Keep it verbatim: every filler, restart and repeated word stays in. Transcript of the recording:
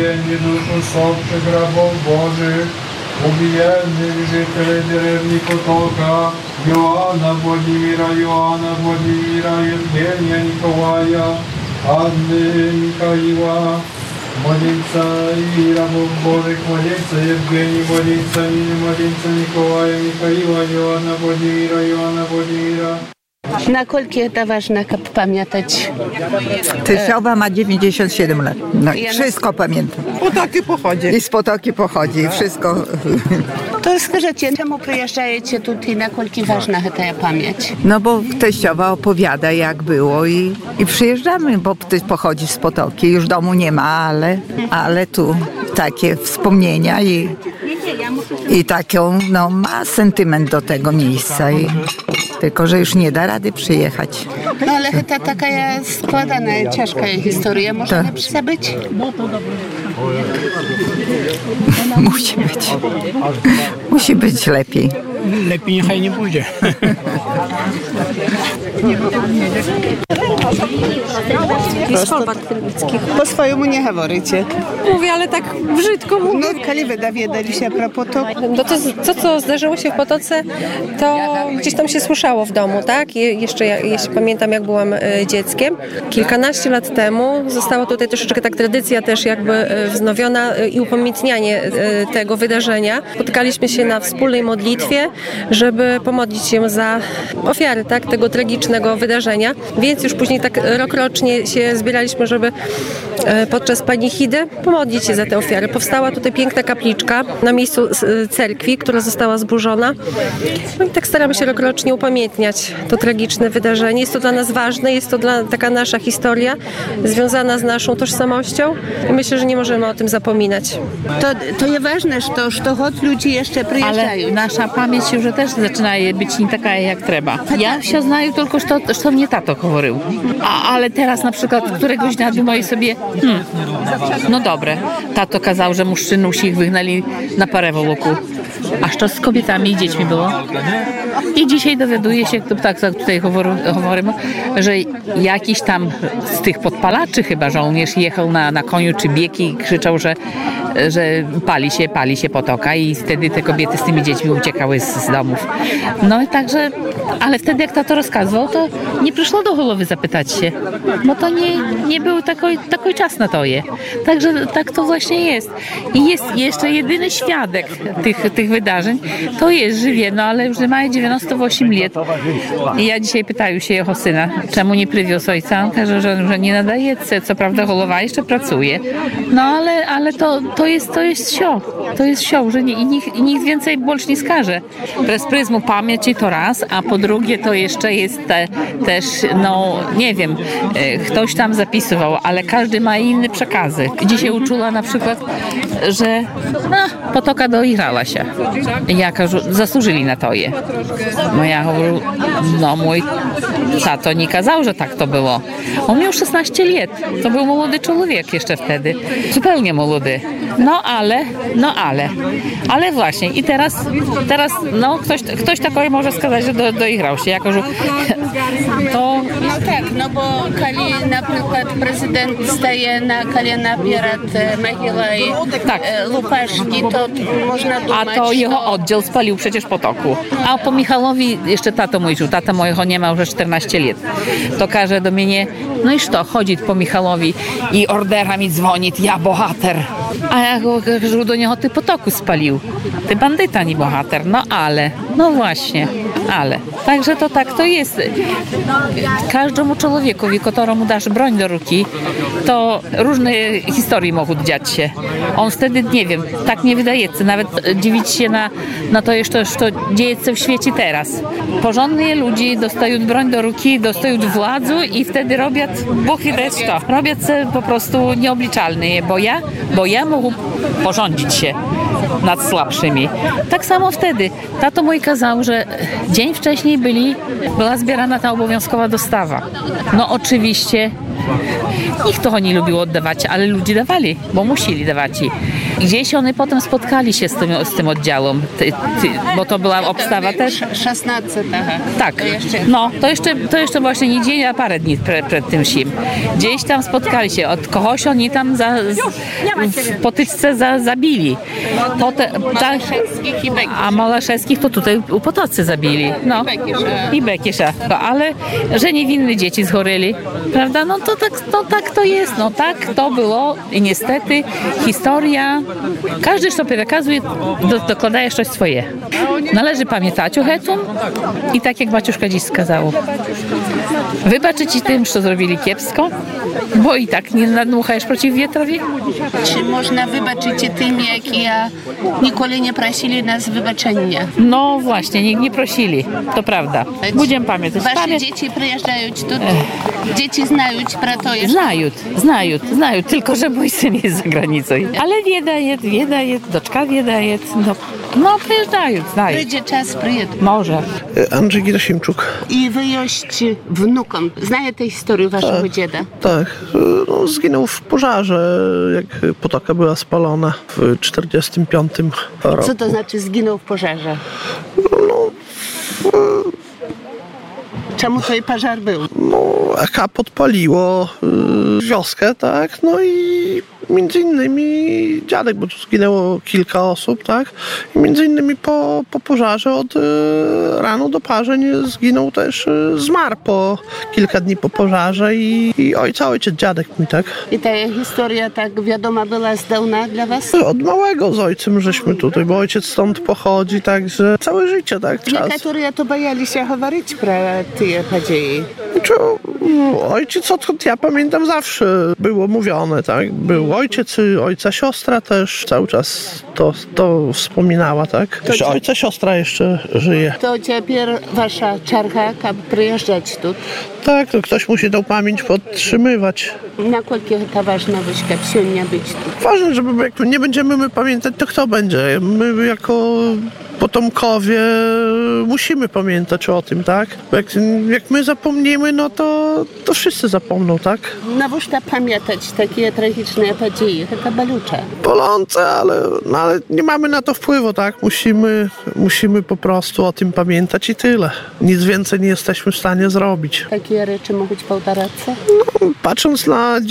zbawienie dusz usopszych rabów Bożych, ubijęnych żителей деревни Потока, Joanna Władimira, Joanna Władimira, Евгения Николая, Анны Михаила, молиться и рабов Божьих, молиться Евгений, молиться Нины, молиться Николая, Михаила, Joanna Władimira, Joanna Władimira. Na kolkie to ważne pamiętać? Teściowa ma dziewięćdziesiąt siedem lat. No i wszystko pamiętam. Potoki pochodzi. I z Potoki pochodzi, wszystko. To skażecie, czemu przyjeżdżacie tutaj, na kolki ważna ta pamięć? No bo teściowa opowiada jak było i, i przyjeżdżamy, bo ktoś pochodzi z Potoki. Już domu nie ma, ale, ale tu takie wspomnienia i, i taką, no ma sentyment do tego miejsca. I, tylko że już nie da rady przyjechać. No ale to taka składana, ciężka historia. Może to być? Musi być. Musi być lepiej. Lepiej niechaj nie pójdzie. Po swojemu nie mówicie. Mówię, ale tak brzydko mówię. No, kiedy wy dowiedzieli się pro Potok? No to, to, co zdarzyło się w Potoce, to gdzieś tam się słyszało w domu, tak? Je, jeszcze, ja, jeśli pamiętam, jak byłam e, dzieckiem. Kilkanaście lat temu została tutaj troszeczkę tak tradycja też jakby e, wznowiona e, i upamiętnianie e, tego wydarzenia. Spotykaliśmy się na wspólnej modlitwie, żeby pomodlić się za ofiary, tak? Tego tragicznego wydarzenia. Więc już później tak rokrocznie się zbieraliśmy, żeby e, podczas panichidy pomodlić się za te ofiary. Powstała tutaj piękna kapliczka na miejscu cerkwi, która została zburzona. No i tak staramy się rokrocznie upamiętniać to tragiczne wydarzenie. Jest to dla nas ważne, jest to dla, taka nasza historia związana z naszą tożsamością i myślę, że nie możemy o tym zapominać. To, to jest ważne, że to, że to choć ludzie jeszcze przyjeżdżają. Ale nasza pamięć już też zaczyna być nie taka jak trzeba. Ja все знаю tylko, что, что mnie tato говорил. A, ale teraz na przykład któregoś dnia думаю sobie, hmm, no dobre, tato kazał, że mężczyznów ich wygnali na parę wołoku. A co z kobietami i dziećmi było? I dzisiaj dowiaduję się, tak jak tutaj mówimy, że jakiś tam z tych podpalaczy chyba żołnierz jechał na, na koniu czy bieg i krzyczał, że, że pali się, pali się Potoka i wtedy te kobiety z tymi dziećmi uciekały z, z domów. No i także, ale wtedy jak tato rozkazywał, to nie przyszło do głowy zapytać się, bo to nie, nie był taki, taki czas na to je. Także tak to właśnie jest. I jest jeszcze jedyny świadek tych, tych wydarzeń, to jest żywie, no ale już ma dziewięćdziesiąt osiem lat. I ja dzisiaj pytаю się jego syna, czemu nie przywiózł ojca. On każe, że, że nie nadaje, co prawda głowa jeszcze pracuje. No ale, ale to, to jest to jest sio. To jest sio, że nie, i, nikt, i nikt więcej больше nie skaże. Przez pryzmu pamięci to raz, a po drugie to jeszcze jest te, też, no nie wiem, ktoś tam zapisywał, ale każdy ma inne przekazy. Dzisiaj uczyła na przykład, że no, Potoka doigrała się. Ja кажу, zasłużyli na to je. No ja mówię, no mój tato nie kazał, że tak to było. On miał szesnaście lat. To był młody człowiek jeszcze wtedy. Zupełnie młody. No ale, no ale. Ale właśnie. I teraz, teraz no ktoś, ktoś takowy może skazać, że do, doigrał się. Ja кажу, to... No tak, no bo kiedy na przykład prezydent staje na kolana przed mogiłą tak. Łupaszki, to można dumać... A to jego oddział spalił przecież Potoku. A po Michalowi jeszcze tato mój żył. Tata mojego nie ma już czternaście lat. To każe do mnie, no i co, chodzi po Michalowi i orderami dzwoni, ja bohater. A ja go кажу do niego, ty Potoku spalił. Ty bandyta, nie bohater. No ale, no właśnie, ale. Także to tak to jest. Każdemu człowiekowi, któremu dasz broń do ruki, to różne historie mogą dziać się. On wtedy, nie wiem, tak nie wydaje się, nawet dziwić się na, na to jeszcze, co dzieje się w świecie teraz. Porządni ludzie dostają broń do ruki, dostają władzę i wtedy robią, Bóg wie co, robią się po prostu nieobliczalne, bo ja, bo ja mogę porządzić się nad słabszymi. Tak samo wtedy. Tato mój kazał, że dzień wcześniej byli, była zbierana ta obowiązkowa dostawa. No oczywiście nikt toho nie lubił oddawać, ale ludzie dawali, bo musieli dawać. Gdzieś one potem spotkali się z tym, z tym oddziałem, ty, ty, bo to była obstawa też. szesnaście, tak. Tak, To jeszcze- no to jeszcze, to jeszcze właśnie nie dzień, a parę dni pre, przed tym sim. Gdzieś tam spotkali się, od kogoś oni tam za, z, w potyczce za, zabili. Potem, tak, Malaszewskich i Bekisza. a Malaszewskich to tutaj u Potocy zabili. No. Bekisza. I Bekisza. No, ale że niewinne dzieci zchoryli, prawda? No to tak, no tak to jest, no tak to było i niestety historia, każdy, kto przekazuje, do, dokładaje coś swoje. Należy pamiętać o tym i tak jak Baciuszka dziś skazał, wybaczyć tym, co zrobili kiepsko, bo i tak nie nadmuchajesz przeciw wietrowi. Czy można wybaczyć tym, jak ja nigdy nie prosili nas wybaczenia? No właśnie, nie, nie prosili, to prawda. Będziemy pamiętać. Wasze Pamię- dzieci przyjeżdżają tu, dzieci znają про to jeszcze. Знают, знают, знают, tylko że mój syn jest za granicą. Ale wiedaje, wiedaje, doczka wiedaje, no, no przyjeżdżają, znają. Przyjdzie czas, przyjedą. Może. Andrzej Gerasimczuk. I wyjeść wnukom. Znają tę historię waszego dziada? Tak, no, zginął w pożarze, jak Potoka była spalona w czterdziestym piątym roku. Co to znaczy zginął w pożarze? No, Czemu to i pożar był? no, A K podpaliło y, wioskę, tak, no i między innymi dziadek, bo tu zginęło kilka osób, tak, i między innymi po, po pożarze od y, rano do parzeń zginął też, y, zmarł po kilka dni po pożarze i, i ojca, ojciec, dziadek mój, tak. I ta historia tak wiadoma była z dawna dla was? Od małego z ojcem żeśmy tutaj, bo ojciec stąd pochodzi, także całe życie, tak, czas. Niektórzy to bali się mówić про te podzieje. Czy, ojciec, odkąd ja pamiętam, zawsze było mówione, tak? Był ojciec, ojca siostra też cały czas to, to wspominała, tak? Jeszcze ojca siostra jeszcze żyje. To teraz wasza czarka, jak przyjeżdżać tu. Tak, to ktoś musi tą pamięć podtrzymywać. Na kolkie ta ważna wyśka psionia być tu. Ważne, żeby jak nie będziemy my pamiętać, to kto będzie? My jako potomkowie musimy pamiętać o tym, tak? Bo Jak, jak my zapomnimy, no to, to wszyscy zapomną, tak? Nawóżta pamiętać takie tragiczne podzieje, taka balucza. Bolące, ale, no, ale nie mamy na to wpływu, tak? Musimy, musimy po prostu o tym pamiętać i tyle. Nic więcej nie jesteśmy w stanie zrobić. Takie rzeczy mogą być powtarzać? Patrząc na